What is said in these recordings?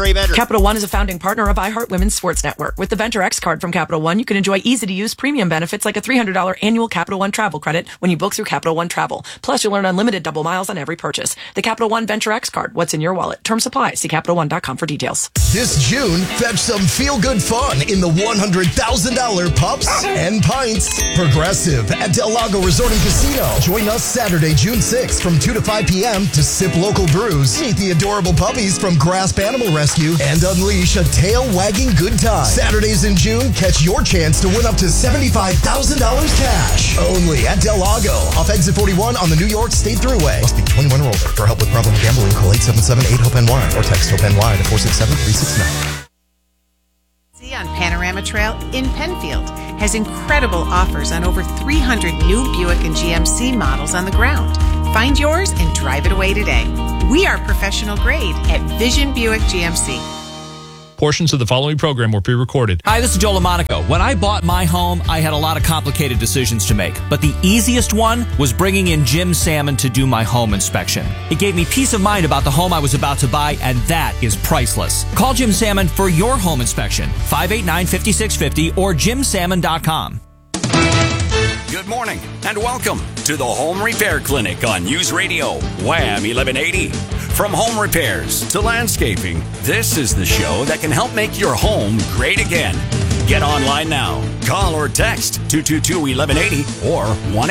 Trey Bender. Capital One is a founding partner of iHeart Women's Sports Network. With the Venture X card from Capital One, you can enjoy easy-to-use premium benefits like a $300 annual Capital One travel credit when you book through Capital One Travel. Plus, you'll earn unlimited double miles on every purchase. The Capital One Venture X card. What's in your wallet? Terms apply. See CapitalOne.com for details. This June, fetch some feel-good fun in the $100,000 Pups and Pints. Progressive at Del Lago Resort and Casino. Join us Saturday, June 6th from 2 to 5 p.m. to sip local brews, meet the adorable puppies from Grasp Animal Rescue, and unleash a tail-wagging good time. Saturdays in June, catch your chance to win up to $75,000 cash. Only at Del Lago, off Exit 41 on the New York State Thruway. Must be 21 or older. For help with problem gambling, call 877-8-HOPE-NY or text HOPE-NY to 467-369. On Panorama Trail in Penfield has incredible offers on over 300 new Buick and GMC models on the ground. Find yours and drive it away today. We are professional grade at Vision Buick GMC. Portions of the following program were pre-recorded. Hi, this is Joe LaMonaco. When I bought my home, I had a lot of complicated decisions to make, but the easiest one was bringing in Jim Salmon to do my home inspection. It gave me peace of mind about the home I was about to buy, and that is priceless. Call Jim Salmon for your home inspection, 589-5650 or jimsalmon.com. Good morning and welcome to the Home Repair Clinic on News Radio, Wham 1180. From home repairs to landscaping, this is the show that can help make your home great again. Get online now. Call or text 222-1180 or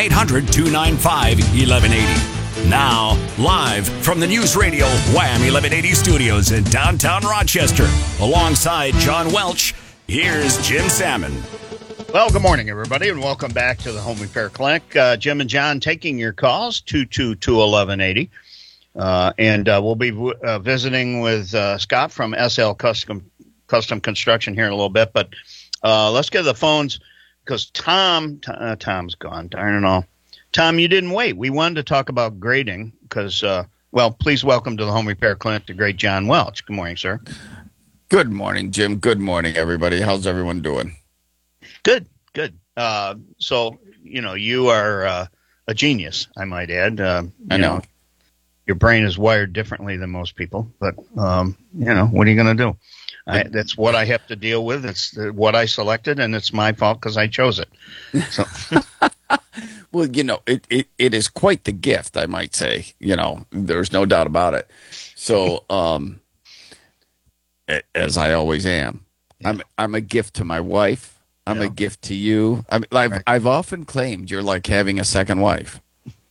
1-800-295-1180. Now, live from the News Radio Wham 1180 studios in downtown Rochester, alongside John Welch, here's Jim Salmon. Well, good morning, everybody, and welcome back to the Home Repair Clinic. Jim and John taking your calls, 222-1180. And we'll be visiting with Scott from SL Custom Construction here in a little bit. But let's get the phones because Tom's gone. Darn it all. Tom, you didn't wait. We wanted to talk about grading because, please welcome to the Home Repair Clinic the great John Welch. Good morning, sir. Good morning, Jim. Good morning, everybody. How's everyone doing? Good. So, you are a genius, I might add. I know. Your brain is wired differently than most people, but, what are you going to do? That's what I have to deal with. It's what I selected, and it's my fault because I chose it. So. Well, it is quite the gift, I might say. There's no doubt about it. So, as I always am, I'm a gift to my wife. I'm a gift to you. I've often claimed you're like having a second wife.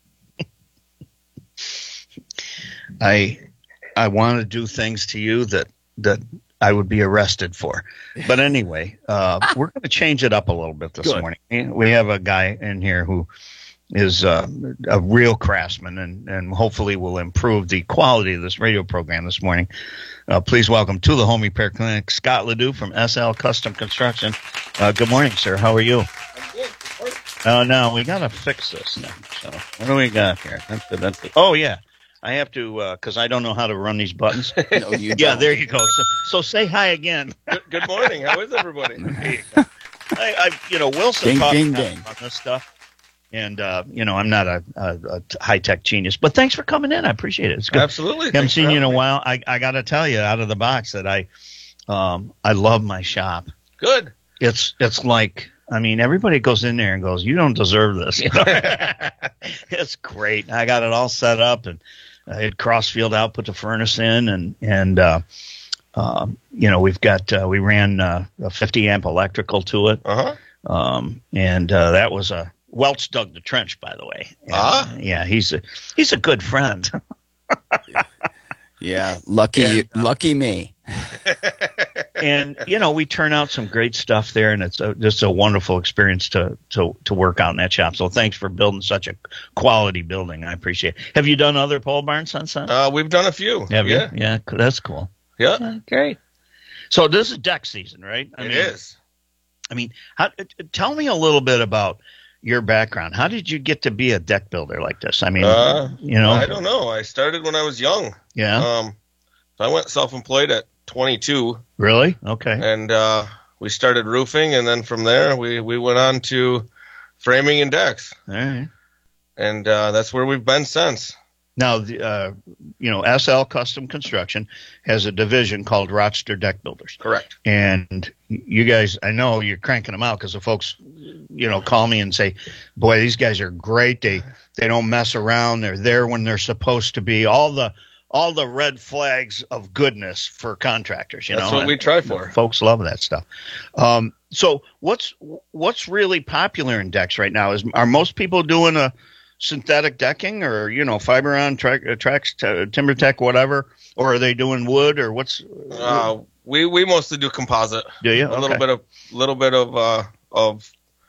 I want to do things to you that I would be arrested for. But anyway, we're going to change it up a little bit this morning. We have a guy in here who is a real craftsman and hopefully will improve the quality of this radio program this morning. Please welcome to the Home Repair Clinic, Scott Ledoux from SL Custom Construction. Good morning, sir. How are you? I'm good. Oh, no, we got to fix this now. So what do we got here? Oh, yeah. I have to, because I don't know how to run these buttons. No, you don't. Yeah, there you go. So say hi again. Good morning. How is everybody? Wilson taught me ding. about this stuff. And, I'm not a high-tech genius. But thanks for coming in. I appreciate it. It's good. Absolutely. I haven't seen you in a while. I got to tell you out of the box that I love my shop. Good. It's like, everybody goes in there and goes, you don't deserve this. It's great. I got it all set up, and I had Crossfield out, put the furnace in, and we've got we ran a 50-amp electrical to it. Uh-huh. And that was a Welch dug the trench, by the way. Yeah, he's a good friend. Yeah, lucky me. And we turn out some great stuff there, and it's just a wonderful experience to work out in that shop. So thanks for building such a quality building. I appreciate it. Have you done other pole barns since then? We've done a few. Have you? Yeah, that's cool. Yeah. Great. So this is deck season, right? It is. Tell me a little bit about your background. How did you get to be a deck builder like this? I don't know. I started when I was young. Yeah. I went self-employed at 22. Really? Okay. And we started roofing, and then from there we went on to framing and decks. All right. And that's where we've been since. Now, SL Custom Construction has a division called Rochester Deck Builders. Correct. And you guys, I know you're cranking them out because the folks, call me and say, boy, these guys are great. They don't mess around. They're there when they're supposed to be. All the red flags of goodness for contractors. That's what we try for. Folks love that stuff. So what's really popular in decks right now? Are most people doing a synthetic decking or Fiberon, Trex, TimberTech, whatever, or are they doing wood or what's? We mostly do composite. Do you? A little bit of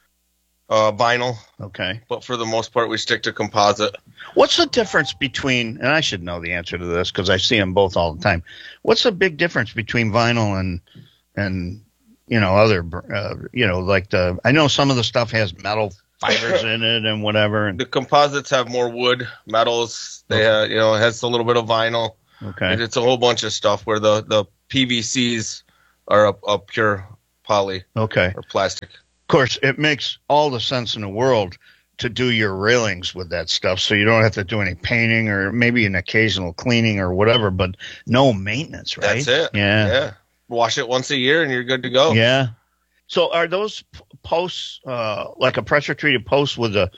vinyl. Okay. But for the most part, we stick to composite. What's the difference between? And I should know the answer to this because I see them both all the time. What's the big difference between vinyl and other like I know some of the stuff has metal fibers in it and whatever. And the composites have more wood, metals. They it has a little bit of vinyl. Okay. And it's a whole bunch of stuff where the PVCs are a pure poly. Okay. Or plastic. Of course, it makes all the sense in the world to do your railings with that stuff, so you don't have to do any painting or maybe an occasional cleaning or whatever, but no maintenance, right? That's it. Yeah. Wash it once a year and you're good to go. Yeah. So are those posts like a pressure treated post with a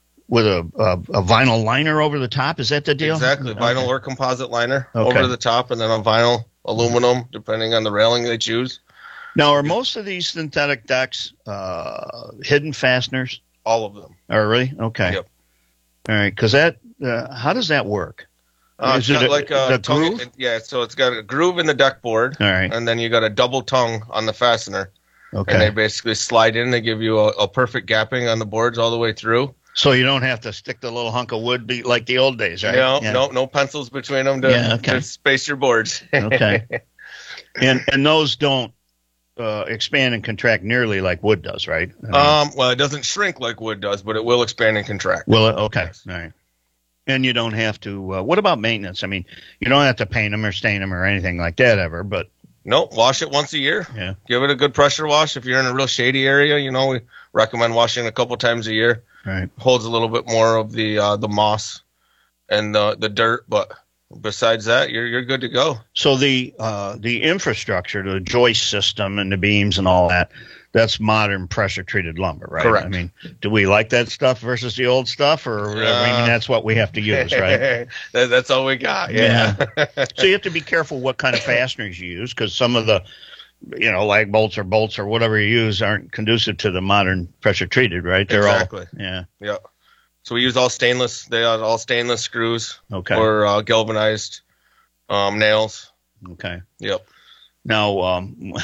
vinyl liner over the top? Is that the deal? Exactly. Vinyl or composite liner over the top, and then on vinyl, aluminum, depending on the railing they choose. Now, are most of these synthetic decks hidden fasteners? All of them. Oh, really? Okay. Yep. All right. Because how does that work? Is it like a groove? So it's got a groove in the deck board. All right. And then you got a double tongue on the fastener. Okay. And they basically slide in. They give you a perfect gapping on the boards all the way through. So you don't have to stick the little hunk of wood like the old days, right? No pencils between them to space your boards. Okay. And those don't expand and contract nearly like wood does, right? Well, it doesn't shrink like wood does, but it will expand and contract. Will it? Okay. Yes. All right. And you don't have to. What about maintenance? I mean, you don't have to paint them or stain them or anything like that ever, but. Nope, wash it once a year. Yeah. Give it a good pressure wash. If you're in a real shady area, we recommend washing a couple times a year. Right. Holds a little bit more of the moss and the dirt, but besides that, you're good to go. So the infrastructure, the joist system and the beams and all that, that's modern pressure treated lumber, right? Correct. I mean, do we like that stuff versus the old stuff, or that's what we have to use, right? That's all we got. Yeah. So you have to be careful what kind of fasteners you use, because some of the lag bolts or bolts or whatever you use aren't conducive to the modern pressure treated, right? They're exactly. all Yeah. So we use all stainless. They are all stainless screws. Okay. Or galvanized nails. Okay. Yep. Now,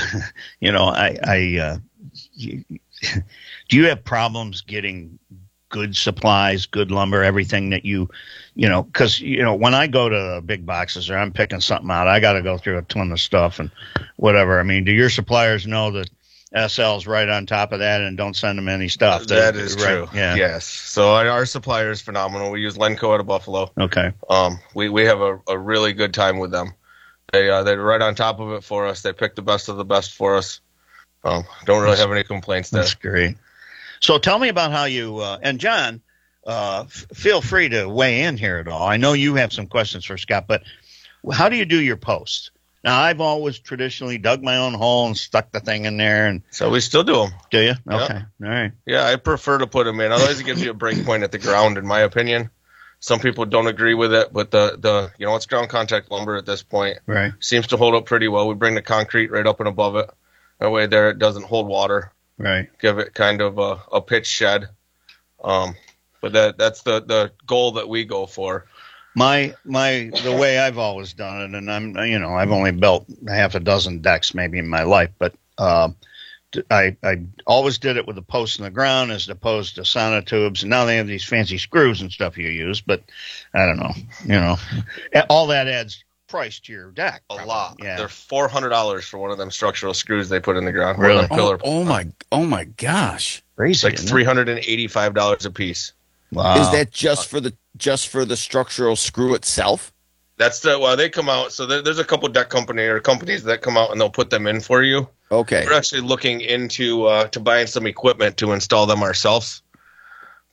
do you have problems getting good supplies, good lumber, everything that because when I go to big boxes or I'm picking something out, I got to go through a ton of stuff and whatever. I mean, do your suppliers know that SL's right on top of that and don't send them any stuff? That is true. Right? Yeah. Yes. So our supplier is phenomenal. We use Lenco out of Buffalo. Okay. We have a really good time with them. They're right on top of it for us. They pick the best of the best for us. Don't really have any complaints there. That's great. So tell me about how you and John, feel free to weigh in here at all. I know you have some questions for Scott, but how do you do your posts? Now, I've always traditionally dug my own hole and stuck the thing in there, and so we still do them. Do you? Yep. Okay, all right. Yeah, I prefer to put them in. Otherwise, it gives you a break point at the ground, in my opinion. Some people don't agree with it, but it's ground contact lumber at this point. Right. Seems to hold up pretty well. We bring the concrete right up and above it. That way there it doesn't hold water. Right. Give it kind of a pitch shed. But that's the goal that we go for. The way I've always done it, and I've only built half a dozen decks maybe in my life, but I always did it with a post in the ground as opposed to sonotubes, and now they have these fancy screws and stuff you use, but I don't know, all that adds price to your deck. A lot. Yeah. They're $400 for one of them structural screws they put in the ground. Really? Oh my gosh. Crazy. It's like $385 a piece. Wow. Is that just for the structural screw itself? That's they come out. So there's a couple deck companies that come out and they'll put them in for you. Okay. We're actually looking into to buying some equipment to install them ourselves.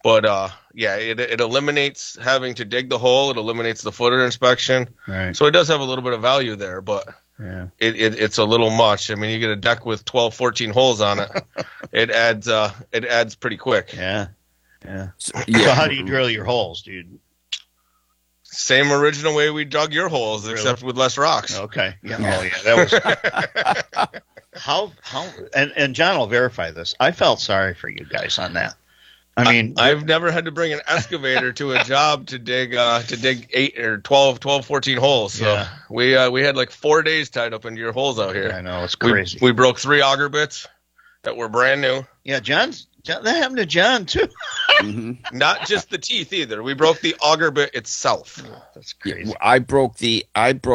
But yeah, it eliminates having to dig the hole. It eliminates the footer inspection. Right. So it does have a little bit of value there, but yeah, it's a little much. I mean, you get a deck with 12, 14 holes on it. It adds pretty quick. Yeah. Yeah. So how do you drill your holes, dude? Same original way we dug your holes, except with less rocks. Okay. Yeah. Oh, yeah. That was how and John will verify this. I felt sorry for you guys on that. I mean, I've never had to bring an excavator to a job to dig 8 or 12, 14 holes. So yeah. we had like 4 days tied up into your holes out here. I know, it's crazy. We broke 3 auger bits that were brand new. Yeah, John, that happened to John too. Mm-hmm. Not just the teeth either. We broke the auger bit itself. Oh, that's crazy. Yeah, I broke the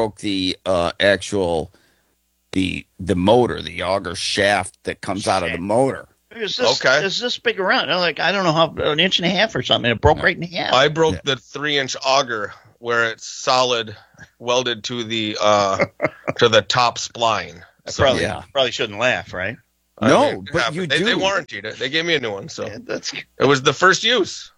actual the motor, the auger shaft that comes out of the motor. It's this big around. Like, I don't know how, an inch and a half or something. It broke right in half. I broke the 3-inch auger where it's solid welded to the top spline. So probably shouldn't laugh, right? No, but you do. They warranted it. They gave me a new one, so it was the first use.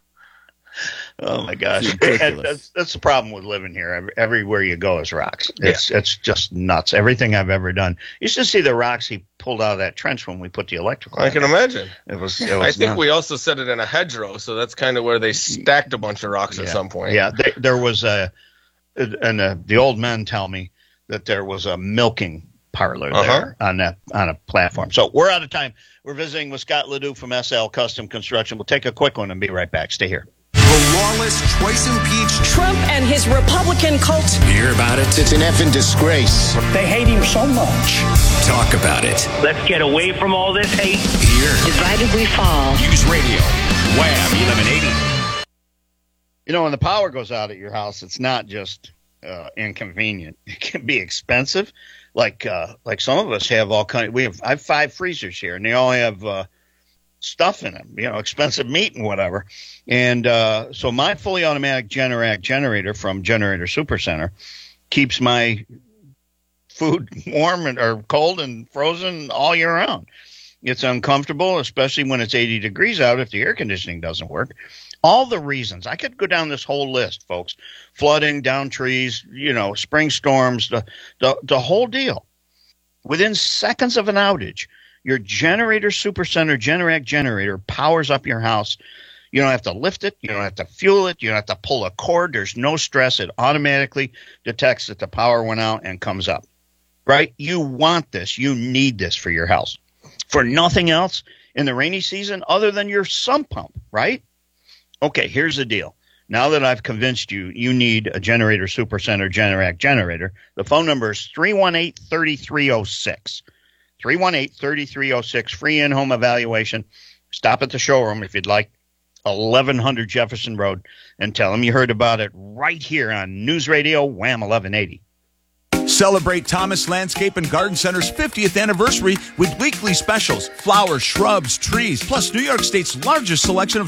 Oh my gosh, that's the problem with living here. Everywhere you go is rocks. It's just nuts. Everything I've ever done. You should see the rocks he pulled out of that trench when we put the electrical. I can imagine. It was I think we also set it in a hedgerow, so that's kind of where they stacked a bunch of rocks at some point. Yeah, there was the old men tell me that there was a milking parlor there on a platform. So we're out of time. We're visiting with Scott Ledoux from SL Custom Construction. We'll take a quick one and be right back. Stay here. The lawless, twice-impeached Trump and his Republican cult. Hear about it? It's an effing disgrace. They hate him so much. Talk about it. Let's get away from all this hate. Here. Divided we fall. News Radio. Wham! 1180. You know, when the power goes out at your house, it's not just inconvenient. It can be expensive. Like some of us have all kind. I have 5 freezers here, and they all have stuff in them. You know, expensive meat and whatever. And so my fully automatic Generac generator from Generator Supercenter keeps my food warm or cold and frozen all year round. It's uncomfortable, especially when it's 80 degrees out if the air conditioning doesn't work. All the reasons. I could go down this whole list, folks. Flooding, down trees, spring storms, the whole deal. Within seconds of an outage, your Generator Supercenter Generac generator powers up your house. You don't have to lift it. You don't have to fuel it. You don't have to pull a cord. There's no stress. It automatically detects that the power went out and comes up. Right? You want this. You need this for your house. For nothing else in the rainy season other than your sump pump, right? Okay, here's the deal. Now that I've convinced you, you need a Generator Supercenter Generac generator. The phone number is 318-3306. 318-3306, free in-home evaluation. Stop at the showroom if you'd like, 1100 Jefferson Road, and tell them you heard about it right here on News Radio Wham 1180. Celebrate Thomas Landscape and Garden Center's 50th anniversary with weekly specials, flowers, shrubs, trees, plus New York State's largest selection of